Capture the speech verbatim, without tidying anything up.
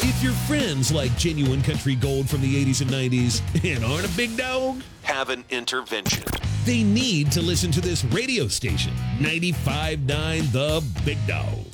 If your friends like genuine country gold from the eighties and nineties and aren't a big dog, Have an intervention. they need to listen to this radio station, ninety-five point nine The Big Dog.